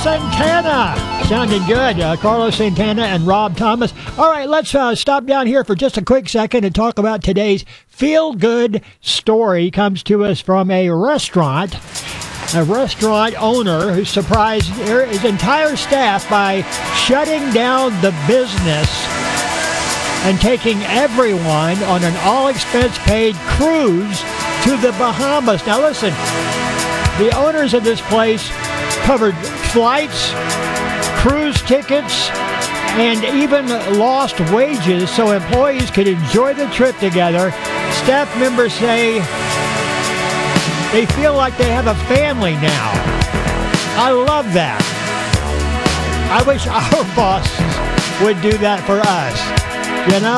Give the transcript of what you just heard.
Santana. Sounded good. Carlos Santana and Rob Thomas. All right, let's stop down here for just a quick second and talk about today's feel-good story. Comes to us from a restaurant owner who surprised his entire staff by shutting down the business and taking everyone on an all-expense-paid cruise to the Bahamas. Now listen, the owners of this place covered flights, cruise tickets, and even lost wages so employees could enjoy the trip together. Staff members say they feel like they have a family now. I love that. I wish our bosses would do that for us. You know?